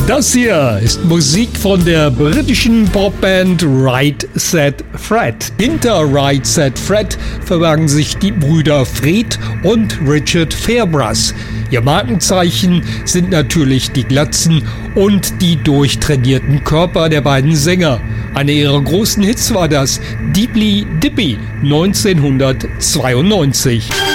Das hier ist Musik von der britischen Popband Right Said Fred. Hinter Right Said Fred verbergen sich die Brüder Fred und Richard Fairbrass. Ihr Markenzeichen sind natürlich die Glatzen und die durchtrainierten Körper der beiden Sänger. Einer ihrer großen Hits war das Deeply Dippy 1992.